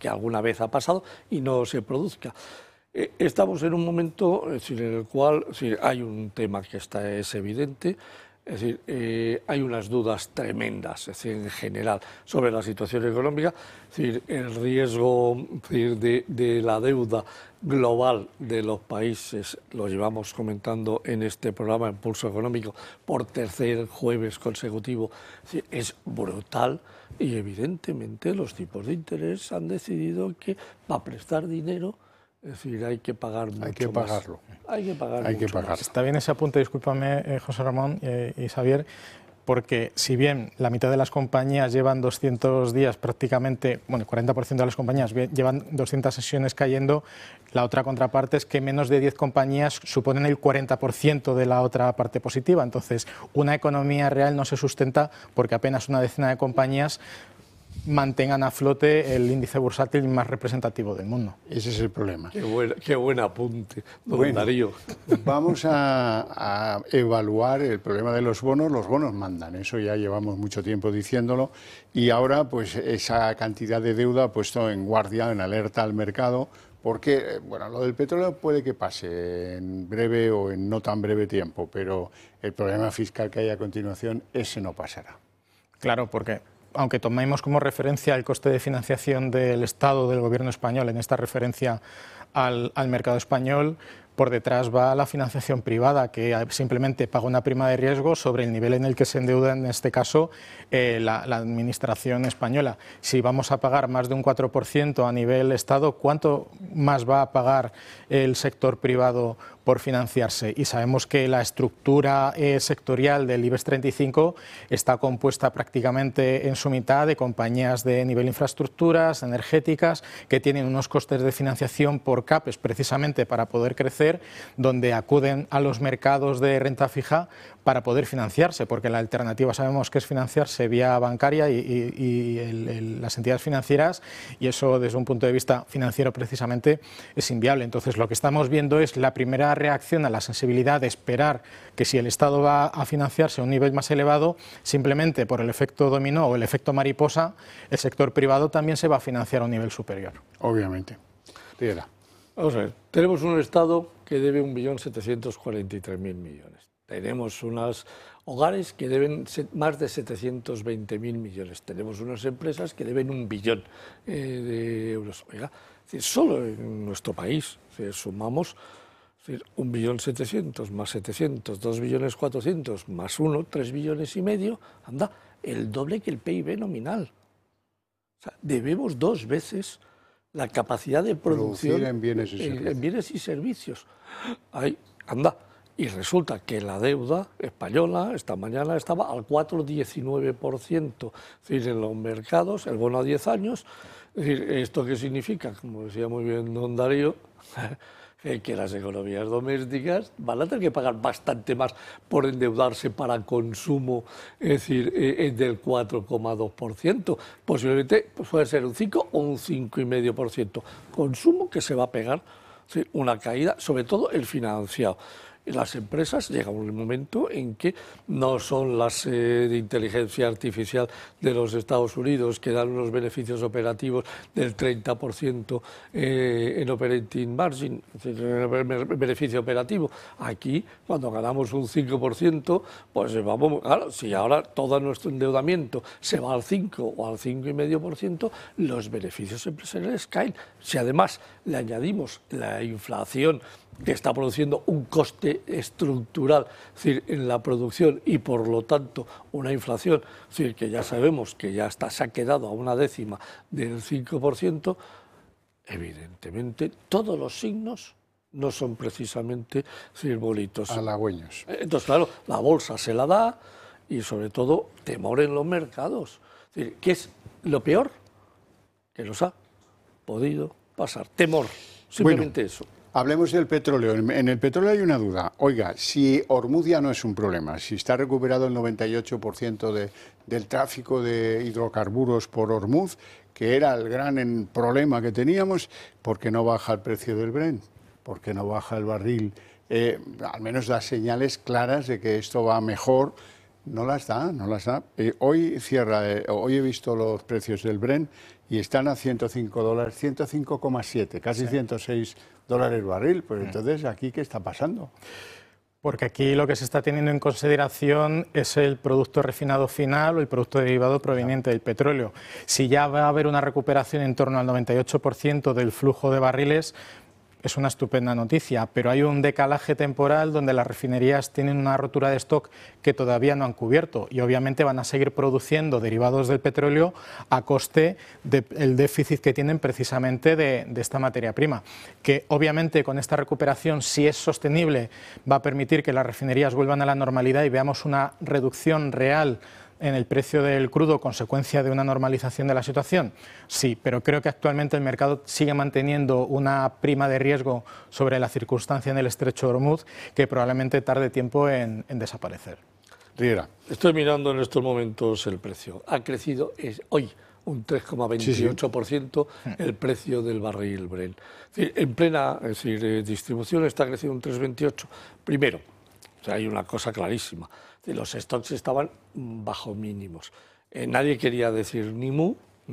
que alguna vez ha pasado y no se produzca. Estamos en un momento, es decir, en el cual hay un tema que es evidente. Es decir, hay unas dudas tremendas, es decir, en general, sobre la situación económica. Es decir, el riesgo de la deuda global de los países, lo llevamos comentando en este programa, en Pulso Económico, por tercer jueves consecutivo, es brutal y evidentemente los tipos de interés han decidido que para prestar dinero, es decir, hay que pagar mucho más. Hay que pagarlo. Hay que pagar mucho más. Está bien ese apunte, discúlpame, José Ramón y Xavier, porque si bien la mitad de las compañías llevan 200 días prácticamente, bueno, el 40% de las compañías llevan 200 sesiones cayendo, la otra contraparte es que menos de 10 compañías suponen el 40% de la otra parte positiva. Entonces, una economía real no se sustenta porque apenas una decena de compañías mantengan a flote el índice bursátil más representativo del mundo. Ese es el problema. Qué buen apunte, don Darío. Vamos a evaluar el problema de los bonos. Los bonos mandan, eso ya llevamos mucho tiempo diciéndolo, y ahora pues esa cantidad de deuda ha puesto en guardia, en alerta al mercado, porque bueno, lo del petróleo puede que pase en breve o en no tan breve tiempo, pero el problema fiscal que hay a continuación, ese no pasará. Claro, porque aunque tomemos como referencia el coste de financiación del Estado, del Gobierno español, en esta referencia al mercado español, por detrás va la financiación privada, que simplemente paga una prima de riesgo sobre el nivel en el que se endeuda, en este caso, la Administración española. Si vamos a pagar más de un 4% a nivel Estado, ¿cuánto más va a pagar el sector privado por financiarse? Y sabemos que la estructura sectorial del IBEX 35 está compuesta prácticamente en su mitad de compañías de nivel infraestructuras, energéticas, que tienen unos costes de financiación por CAPEX precisamente para poder crecer, donde acuden a los mercados de renta fija para poder financiarse, porque la alternativa sabemos que es financiarse vía bancaria y las entidades financieras, y eso desde un punto de vista financiero precisamente es inviable. Entonces lo que estamos viendo es la primera reacción a la sensibilidad de esperar que si el Estado va a financiarse a un nivel más elevado, simplemente por el efecto dominó o el efecto mariposa, el sector privado también se va a financiar a un nivel superior. Obviamente. Piedra. Vamos a ver, tenemos un Estado que debe 1.743.000 millones. Tenemos unos hogares que deben más de 720.000 millones. Tenemos unas empresas que deben 1 billón de euros. Oiga, es decir, solo en nuestro país, si sumamos 1.700.000 más 700, 2.400.000 más 1, 3 billones y medio, anda, el doble que el PIB nominal. O sea, debemos 2 veces la capacidad de producción en bienes y servicios. Ahí, anda. Y resulta que la deuda española esta mañana estaba al 4,19%. Es decir, en los mercados, el bono a 10 años. Es decir, ¿esto qué significa? Como decía muy bien don Darío, que las economías domésticas van a tener que pagar bastante más por endeudarse para consumo, es decir, del 4,2%. Posiblemente puede ser un 5 o un 5,5%. Consumo que se va a pegar, ¿sí?, una caída, sobre todo el financiado. Las empresas llega un momento en que no son las de inteligencia artificial de los Estados Unidos, que dan unos beneficios operativos del 30% en operating margin, en el beneficio operativo. Aquí, cuando ganamos un 5%, pues vamos, claro, si ahora todo nuestro endeudamiento se va al 5 o al 5,5%, los beneficios empresariales caen. Si además le añadimos la inflación, que está produciendo un coste estructural, es decir, en la producción, y por lo tanto una inflación, es decir, que ya sabemos que ya se ha quedado a una décima del 5%, evidentemente todos los signos no son precisamente, es decir, bonitos. Halagüeños. Entonces, claro, la bolsa se la da y sobre todo temor en los mercados. Es decir, ¿qué es lo peor que nos ha podido pasar? Temor, simplemente eso. Hablemos del petróleo. En el petróleo hay una duda. Oiga, si Hormuz ya no es un problema, si está recuperado el 98% del tráfico de hidrocarburos por Hormuz, que era el gran problema que teníamos, ¿por qué no baja el precio del Brent? ¿Por qué no baja el barril? Al menos da señales claras de que esto va mejor. No las da, no las da. Hoy he visto los precios del Brent y están a 105 dólares, 105,7, casi 106 dólares el barril. Pues entonces, ¿aquí qué está pasando? Porque aquí lo que se está teniendo en consideración es el producto refinado final o el producto derivado proveniente del petróleo. Si ya va a haber una recuperación en torno al 98% del flujo de barriles, es una estupenda noticia, pero hay un decalaje temporal donde las refinerías tienen una rotura de stock que todavía no han cubierto y obviamente van a seguir produciendo derivados del petróleo a coste del déficit que tienen precisamente de esta materia prima, que obviamente con esta recuperación, si es sostenible, va a permitir que las refinerías vuelvan a la normalidad y veamos una reducción real en el precio del crudo, consecuencia de una normalización de la situación? Sí, pero creo que actualmente el mercado sigue manteniendo una prima de riesgo sobre la circunstancia en el estrecho de Hormuz que probablemente tarde tiempo en desaparecer. Riera. Estoy mirando en estos momentos el precio. Ha crecido hoy un 3,28% el precio del barril Brent. Es decir, en plena distribución está creciendo un 3,28%. Primero, hay una cosa clarísima. Los stocks estaban bajo mínimos. Nadie quería decir ni mu,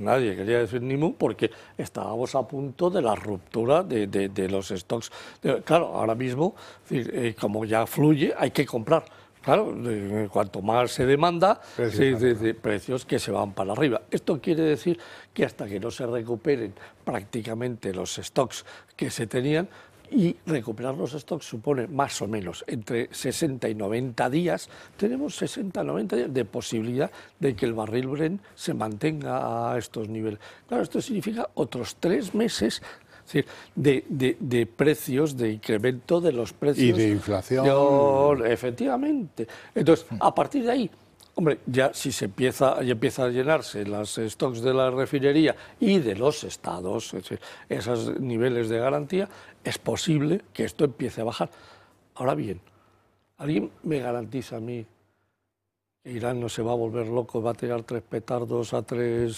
porque estábamos a punto de la ruptura de los stocks. Claro, ahora mismo, como ya fluye, hay que comprar. Claro, cuanto más se demanda, precios que se van para arriba. Esto quiere decir que hasta que no se recuperen prácticamente los stocks que se tenían, y recuperar los stocks supone más o menos entre 60 y 90 días, tenemos 60-90 días de posibilidad de que el barril Brent se mantenga a estos niveles. Claro, esto significa otros 3 meses de precios, de incremento de los precios. Y de inflación. Efectivamente. Entonces, a partir de ahí, hombre, ya si empieza a llenarse los stocks de la refinería y de los estados, es decir, esos niveles de garantía, es posible que esto empiece a bajar. Ahora bien, ¿alguien me garantiza a mí que Irán no se va a volver loco, va a tirar 3 petardos a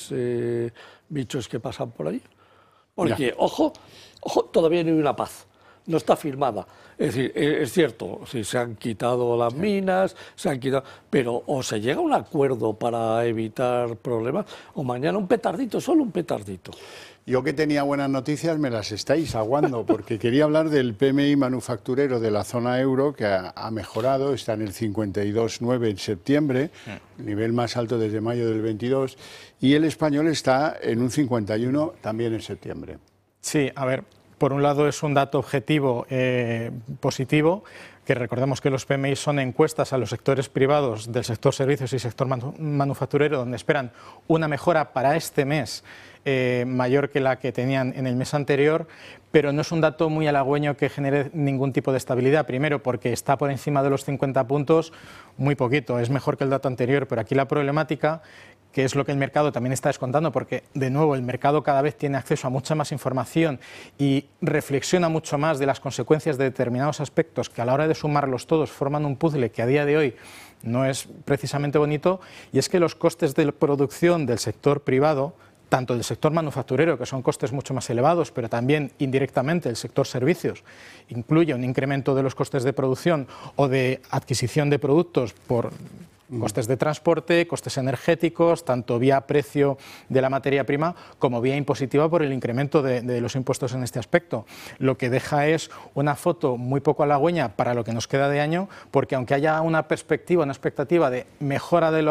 3 bichos que pasan por ahí? Porque, ojo, todavía no hay una paz. No está firmada. Es decir, es cierto, si se han quitado las minas, pero o se llega a un acuerdo para evitar problemas, o mañana un petardito, solo un petardito. Yo que tenía buenas noticias me las estáis aguando, porque quería hablar del PMI manufacturero de la zona euro, que ha mejorado, está en el 52,9 en septiembre, nivel más alto desde mayo del 22, y el español está en un 51 también en septiembre. Sí, a ver, por un lado es un dato objetivo positivo, que recordemos que los PMI son encuestas a los sectores privados del sector servicios y sector manufacturero, donde esperan una mejora para este mes mayor que la que tenían en el mes anterior, pero no es un dato muy halagüeño que genere ningún tipo de estabilidad. Primero, porque está por encima de los 50 puntos, muy poquito, es mejor que el dato anterior, pero aquí la problemática, que es lo que el mercado también está descontando, porque de nuevo el mercado cada vez tiene acceso a mucha más información y reflexiona mucho más de las consecuencias de determinados aspectos que a la hora de sumarlos todos forman un puzzle que a día de hoy no es precisamente bonito, y es que los costes de producción del sector privado, tanto del sector manufacturero, que son costes mucho más elevados, pero también indirectamente el sector servicios, incluye un incremento de los costes de producción o de adquisición de productos por costes de transporte, costes energéticos, tanto vía precio de la materia prima como vía impositiva por el incremento de los impuestos en este aspecto. Lo que deja es una foto muy poco halagüeña para lo que nos queda de año, porque aunque haya una perspectiva, una expectativa de mejora de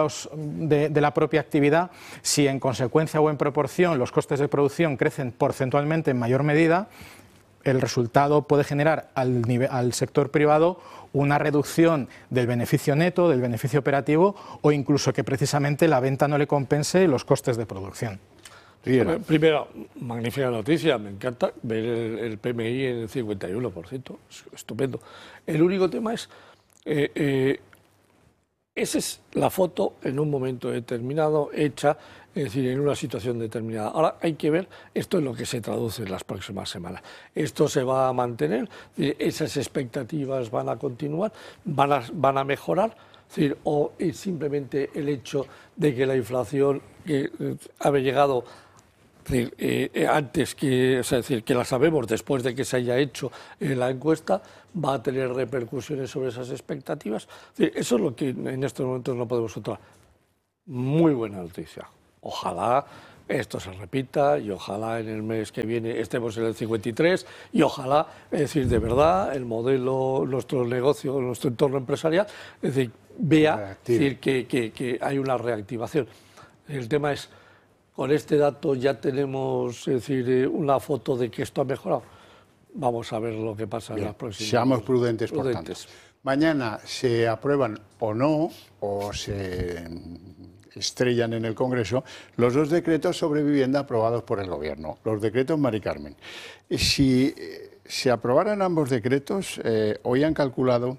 la propia actividad, si en consecuencia o en proporción los costes de producción crecen porcentualmente en mayor medida, el resultado puede generar al sector privado una reducción del beneficio neto, del beneficio operativo, o incluso que precisamente la venta no le compense los costes de producción. Primero, magnífica noticia, me encanta ver el PMI en el 51%, estupendo. El único tema es, esa es la foto en un momento determinado, hecha, es decir, en una situación determinada. Ahora hay que ver, esto es lo que se traduce en las próximas semanas. Esto se va a mantener, esas expectativas van a continuar, van a mejorar, es decir, o es simplemente el hecho de que la inflación que había llegado antes que, es decir, que la sabemos después de que se haya hecho la encuesta, va a tener repercusiones sobre esas expectativas. Es decir, eso es lo que en estos momentos no podemos controlar. Muy buena noticia. Ojalá esto se repita y ojalá en el mes que viene estemos en el 53 y ojalá, es decir, de verdad, el modelo, nuestro negocio, nuestro entorno empresarial, es decir, vea es decir, que hay una reactivación. El tema es, con este dato ya tenemos, es decir, una foto de que esto ha mejorado. Vamos a ver lo que pasa en las próximas. Seamos prudentes, por tanto. Mañana se aprueban o no, o se estrellan en el Congreso, los 2 decretos sobre vivienda aprobados por el Gobierno, los decretos Mari Carmen. Si se aprobaran ambos decretos, hoy han calculado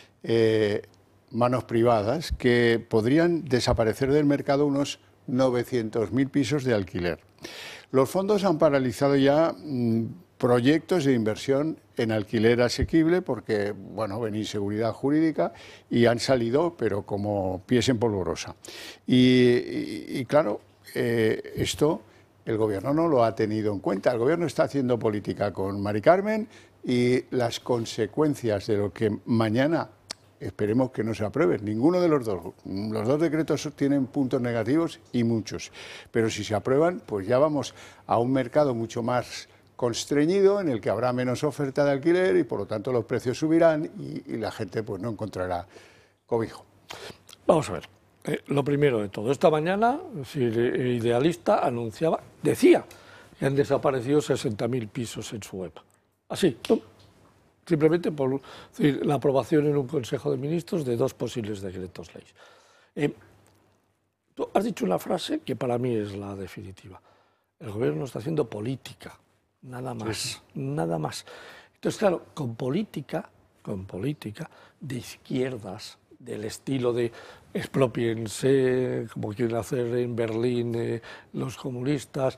manos privadas que podrían desaparecer del mercado unos 900.000 pisos de alquiler. Los fondos han paralizado ya proyectos de inversión en alquiler asequible porque, bueno, ven inseguridad jurídica y han salido, pero como pies en polvorosa. Y claro, esto el Gobierno no lo ha tenido en cuenta. El Gobierno está haciendo política con Mari Carmen y las consecuencias de lo que mañana esperemos que no se aprueben. Ninguno de los dos. Los 2 decretos tienen puntos negativos y muchos. Pero si se aprueban, pues ya vamos a un mercado mucho más constreñido en el que habrá menos oferta de alquiler y por lo tanto los precios subirán y la gente pues no encontrará cobijo. Vamos a ver. Lo primero de todo, esta mañana Idealista decía que han desaparecido 60.000 pisos en su web. Así, simplemente por la aprobación en un Consejo de Ministros de 2 posibles decretos ley. Tú has dicho una frase que para mí es la definitiva. El Gobierno está haciendo política, nada más, sí. Nada más. Entonces, claro, con política de izquierdas, del estilo de expropiense, como quieren hacer en Berlín los comunistas,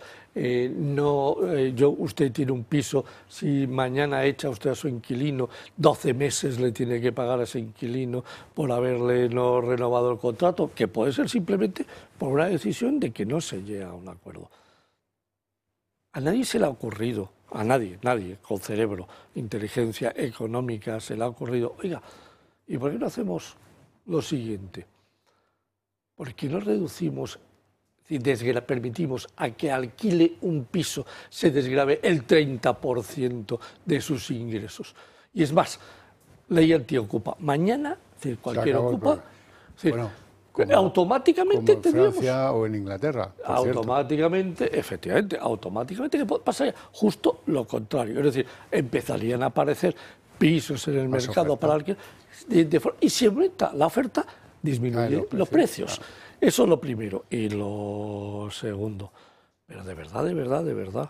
usted tiene un piso, si mañana echa usted a su inquilino, 12 meses le tiene que pagar a ese inquilino por haberle no renovado el contrato, que puede ser simplemente por una decisión de que no se llega a un acuerdo. A nadie se le ha ocurrido, a nadie con cerebro, inteligencia económica, se le ha ocurrido, oiga, ¿y por qué no hacemos lo siguiente? ¿Por qué no reducimos, permitimos a que alquile un piso, se desgrave el 30% de sus ingresos? Y es más, ley antiocupa. Mañana, cualquier ocupa, automáticamente como en Francia o en Inglaterra. Automáticamente, efectivamente, ¿qué pasaría? Justo lo contrario. Es decir, empezarían a aparecer pisos en el mercado para alquiler y si aumenta la oferta, disminuyen los precios. Eso es lo primero. Y lo segundo, pero de verdad,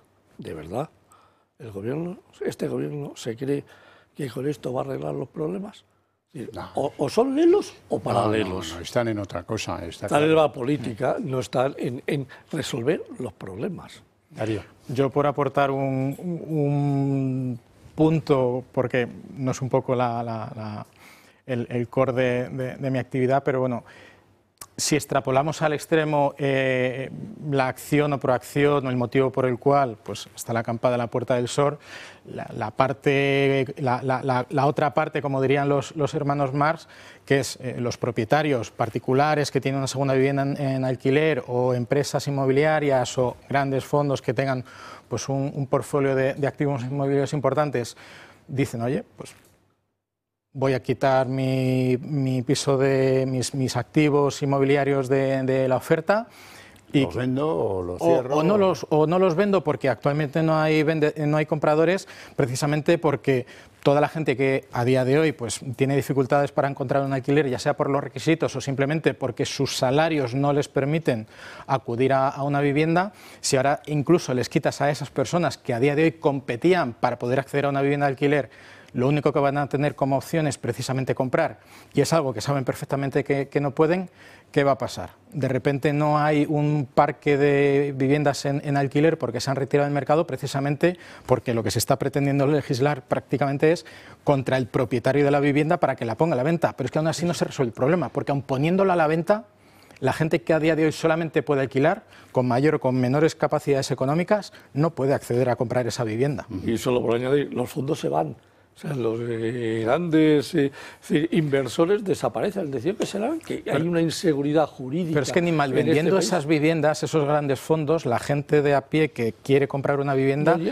este gobierno se cree que con esto va a arreglar los problemas. No. O son lelos o paralelos. No, están en otra cosa. Están en la política, no están en resolver los problemas. Darío. Yo por aportar un punto, porque no es un poco el core de mi actividad, pero bueno, si extrapolamos al extremo la acción o proacción o el motivo por el cual pues está la acampada a la Puerta del Sol, la otra parte, como dirían los hermanos Marx, que es los propietarios particulares que tienen una segunda vivienda en alquiler o empresas inmobiliarias o grandes fondos que tengan pues un portfolio de activos inmobiliarios importantes, dicen, oye, pues voy a quitar mi piso de mis activos inmobiliarios de la oferta. Y ¿los vendo o los cierro? O no los vendo porque actualmente no hay compradores, precisamente porque toda la gente que a día de hoy pues tiene dificultades para encontrar un alquiler, ya sea por los requisitos o simplemente porque sus salarios no les permiten acudir a una vivienda, si ahora incluso les quitas a esas personas que a día de hoy competían para poder acceder a una vivienda de alquiler, lo único que van a tener como opción es precisamente comprar, y es algo que saben perfectamente que no pueden, ¿qué va a pasar? De repente no hay un parque de viviendas en alquiler porque se han retirado del mercado, precisamente porque lo que se está pretendiendo legislar prácticamente es contra el propietario de la vivienda para que la ponga a la venta. Pero es que aún así no se resuelve el problema, porque aun poniéndola a la venta, la gente que a día de hoy solamente puede alquilar, con mayor o con menores capacidades económicas, no puede acceder a comprar esa vivienda. Y solo por añadir, los fondos se van. O sea, los grandes inversores desaparecen. Decían que hay una inseguridad jurídica. Pero es que ni mal vendiendo esas viviendas, esos grandes fondos, la gente de a pie que quiere comprar una vivienda